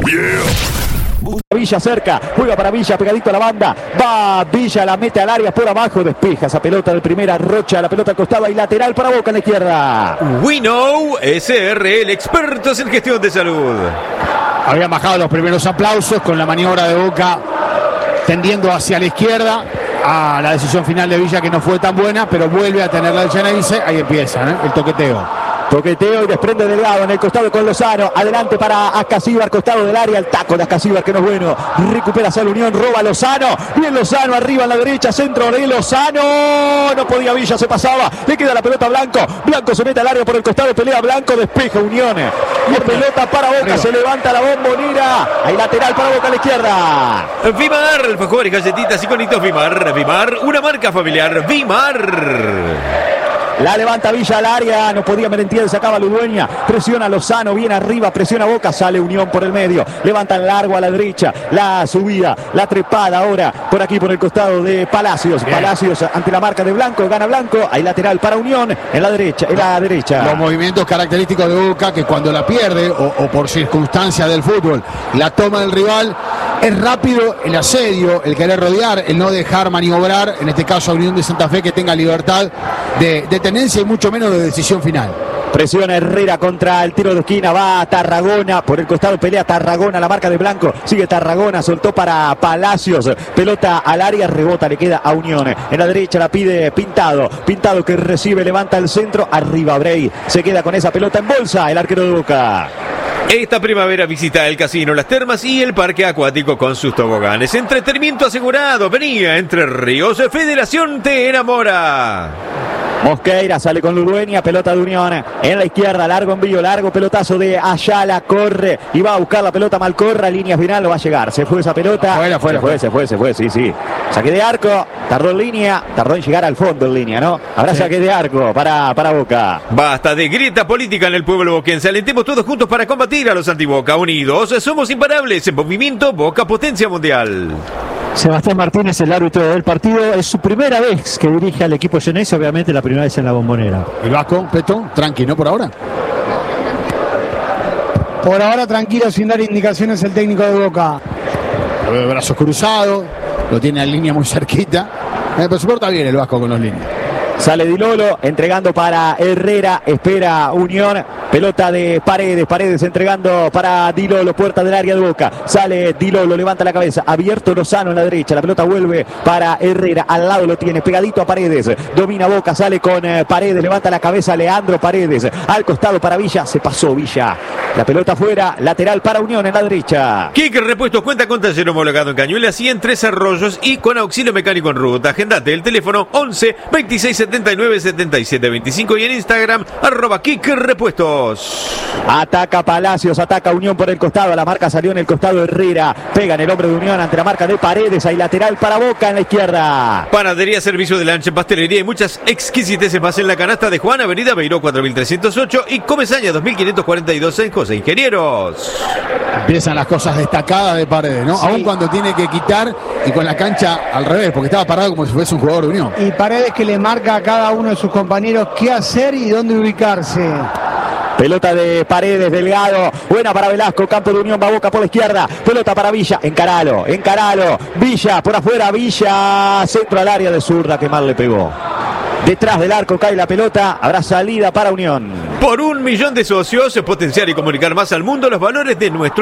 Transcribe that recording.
Villa cerca, juega para Villa, pegadito a la banda, va Villa, la mete al área por abajo, despeja esa pelota de primera, Rocha, la pelota al costado y lateral para Boca en la izquierda. We Know SRL, expertos en gestión de salud. Habían bajado los primeros aplausos con la maniobra de Boca tendiendo hacia la izquierda, a la decisión final de Villa que no fue tan buena, pero vuelve a tenerla el Geneise, ahí empieza el toqueteo. Toqueteo y desprende Delgado en el costado con Lozano. Adelante para Ascasíbar, costado del área. El taco de Ascasíbar que no es bueno. Recupera Sal Unión, roba Lozano. Bien Lozano, arriba en la derecha, centro de Lozano. No podía Villa, se pasaba. Le queda la pelota a Blanco. Blanco se mete al área por el costado, pelea Blanco, despeja Unión. Y pelota para Boca, arriba. Se levanta la bombonera. Hay lateral para Boca a la izquierda. Vimar, alfajores, galletitas y conitos Vimar. Vimar, una marca familiar. Vimar. La levanta Villa al área, no podía Merentiel, sacaba Ludueña, presiona Lozano, viene arriba, presiona Boca, sale Unión por el medio, levantan largo a la derecha, la subida, la trepada ahora, por aquí por el costado de Palacios. Bien. Palacios ante la marca de Blanco, gana Blanco, hay lateral para Unión, en la derecha. Los movimientos característicos de Boca, que cuando la pierde, o por circunstancia del fútbol, la toma del rival, es rápido el asedio, el querer rodear, el no dejar maniobrar, en este caso a Unión de Santa Fe, que tenga libertad de tenencia y mucho menos de decisión final. Presiona Herrera contra el tiro de esquina, va a Tarragona, por el costado pelea Tarragona, la marca de Blanco, sigue Tarragona, soltó para Palacios, pelota al área, rebota, le queda a Unión, en la derecha la pide Pintado, Pintado que recibe, levanta el centro, arriba Brey, se queda con esa pelota en bolsa, el arquero de Boca. Esta primavera visita el casino, las termas y el parque acuático con sus toboganes. Entretenimiento asegurado. Venía Entre Ríos. Federación te enamora. Mosqueira sale con Ludueña, pelota de Unión en la izquierda, largo envío, largo pelotazo de Ayala, corre y va a buscar la pelota, Malcorra, línea final, no va a llegar, se fue esa pelota, se fue, sí, saque de arco, tardó en línea, tardó en llegar al fondo en línea, ¿no? Habrá saque de arco para Boca. Basta de grieta política en el pueblo boquense, alentemos todos juntos para combatir a los antiboca, unidos, somos imparables, en movimiento Boca potencia mundial. Sebastián Martínez, el árbitro del partido, es su primera vez que dirige al equipo Geneise, obviamente la primera vez en la bombonera. El Vasco, Peto, tranquilo por ahora. Por ahora tranquilo, sin dar indicaciones el técnico de Boca. Lo veo de brazos cruzados, lo tiene en línea muy cerquita, pero se porta bien el Vasco con los líneas. Sale Di Lolo, entregando para Herrera, espera Unión, pelota de Paredes entregando para Di Lolo, puerta del área de Boca, sale Di Lolo, levanta la cabeza, abierto Lozano en la derecha, la pelota vuelve para Herrera, al lado lo tiene, pegadito a Paredes, domina Boca, sale con Paredes, levanta la cabeza Leandro Paredes, al costado para Villa, se pasó Villa, la pelota afuera, lateral para Unión en la derecha. Kicker Repuestos cuenta con taller homologado en Cañuelas y en Tres Arroyos y con auxilio mecánico en ruta. Agendate el teléfono 11 26 79 77 25 y en Instagram @Kicker Repuestos. Ataca Palacios, ataca Unión por el costado, la marca salió en el costado Herrera, pega en el hombre de Unión ante la marca de Paredes, hay lateral para Boca en la izquierda. Panadería, servicio de lanche, pastelería y muchas exquisiteces más en la canasta de Juan, avenida Beiró 4308 y Comesaña 2542 en José Ingenieros. Empiezan las cosas destacadas de Paredes, ¿no? Sí. Aún cuando tiene que quitar y con la cancha al revés, porque estaba parado como si fuese un jugador de Unión. Y Paredes que le marca a cada uno de sus compañeros qué hacer y dónde ubicarse. Pelota de Paredes, Delgado, buena para Velasco, campo de Unión, va Boca por la izquierda, pelota para Villa, encaralo, Villa, por afuera, Villa, centro al área de zurda, que mal le pegó. Detrás del arco cae la pelota, habrá salida para Unión. Por 1 millón de socios, potenciar y comunicar más al mundo los valores de nuestro